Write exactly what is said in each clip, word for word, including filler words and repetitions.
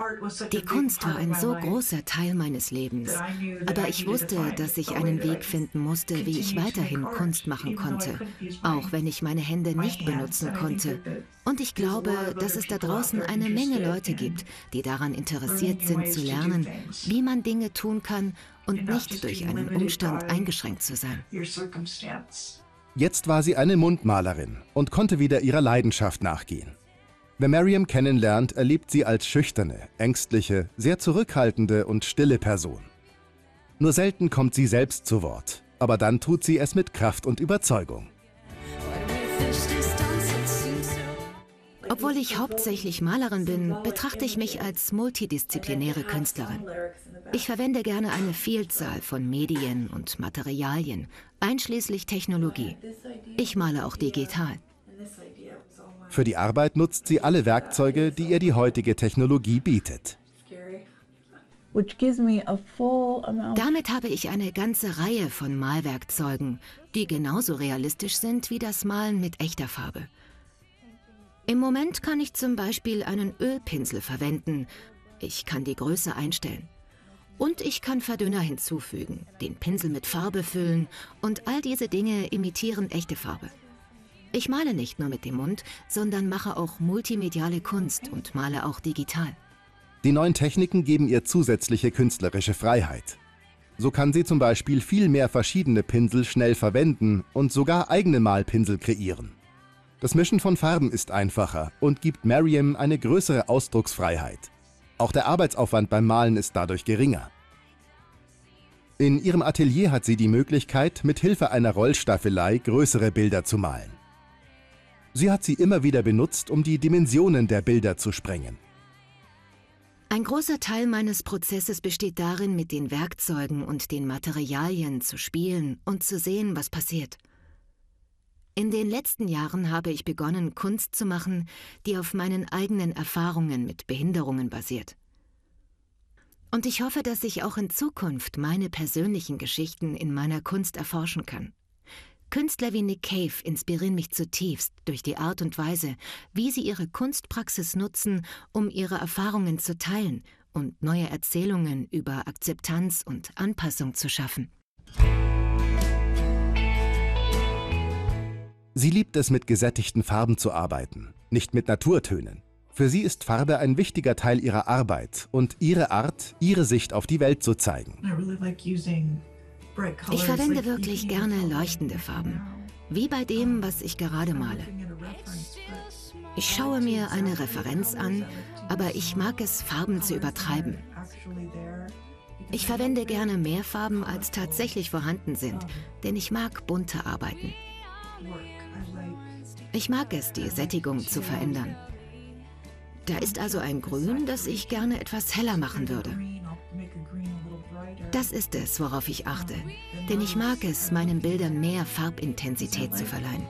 Die Kunst war ein so großer Teil meines Lebens, aber ich wusste, dass ich einen Weg finden musste, wie ich weiterhin Kunst machen konnte, auch wenn ich meine Hände nicht benutzen konnte. Und ich glaube, dass es da draußen eine Menge Leute gibt, die daran interessiert sind zu lernen, wie man Dinge tun kann und nicht durch einen Umstand eingeschränkt zu sein. Jetzt war sie eine Mundmalerin und konnte wieder ihrer Leidenschaft nachgehen. Wer Maryam kennenlernt, erlebt sie als schüchterne, ängstliche, sehr zurückhaltende und stille Person. Nur selten kommt sie selbst zu Wort, aber dann tut sie es mit Kraft und Überzeugung. Obwohl ich hauptsächlich Malerin bin, betrachte ich mich als multidisziplinäre Künstlerin. Ich verwende gerne eine Vielzahl von Medien und Materialien, einschließlich Technologie. Ich male auch digital. Für die Arbeit nutzt sie alle Werkzeuge, die ihr die heutige Technologie bietet. Damit habe ich eine ganze Reihe von Malwerkzeugen, die genauso realistisch sind wie das Malen mit echter Farbe. Im Moment kann ich zum Beispiel einen Ölpinsel verwenden. Ich kann die Größe einstellen. Und ich kann Verdünner hinzufügen, den Pinsel mit Farbe füllen und all diese Dinge imitieren echte Farbe. Ich male nicht nur mit dem Mund, sondern mache auch multimediale Kunst und male auch digital. Die neuen Techniken geben ihr zusätzliche künstlerische Freiheit. So kann sie zum Beispiel viel mehr verschiedene Pinsel schnell verwenden und sogar eigene Malpinsel kreieren. Das Mischen von Farben ist einfacher und gibt Maryam eine größere Ausdrucksfreiheit. Auch der Arbeitsaufwand beim Malen ist dadurch geringer. In ihrem Atelier hat sie die Möglichkeit, mit Hilfe einer Rollstaffelei größere Bilder zu malen. Sie hat sie immer wieder benutzt, um die Dimensionen der Bilder zu sprengen. Ein großer Teil meines Prozesses besteht darin, mit den Werkzeugen und den Materialien zu spielen und zu sehen, was passiert. In den letzten Jahren habe ich begonnen, Kunst zu machen, die auf meinen eigenen Erfahrungen mit Behinderungen basiert. Und ich hoffe, dass ich auch in Zukunft meine persönlichen Geschichten in meiner Kunst erforschen kann. Künstler wie Nick Cave inspirieren mich zutiefst durch die Art und Weise, wie sie ihre Kunstpraxis nutzen, um ihre Erfahrungen zu teilen und neue Erzählungen über Akzeptanz und Anpassung zu schaffen. Sie liebt es, mit gesättigten Farben zu arbeiten, nicht mit Naturtönen. Für sie ist Farbe ein wichtiger Teil ihrer Arbeit und ihre Art, ihre Sicht auf die Welt zu zeigen. Ich verwende wirklich gerne leuchtende Farben, wie bei dem, was ich gerade male. Ich schaue mir eine Referenz an, aber ich mag es, Farben zu übertreiben. Ich verwende gerne mehr Farben, als tatsächlich vorhanden sind, denn ich mag bunte Arbeiten. Ich mag es, die Sättigung zu verändern. Da ist also ein Grün, das ich gerne etwas heller machen würde. Das ist es, worauf ich achte, denn ich mag es, meinen Bildern mehr Farbintensität zu verleihen.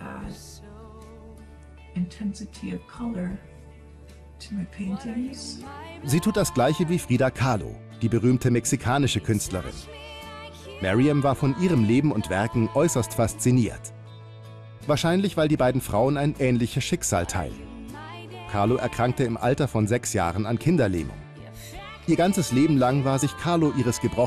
Sie tut das Gleiche wie Frida Kahlo, die berühmte mexikanische Künstlerin. Maryam war von ihrem Leben und Werken äußerst fasziniert. Wahrscheinlich, weil die beiden Frauen ein ähnliches Schicksal teilen. Kahlo erkrankte im Alter von sechs Jahren an Kinderlähmung. Ihr ganzes Leben lang war sich Kahlo ihres gebrochenen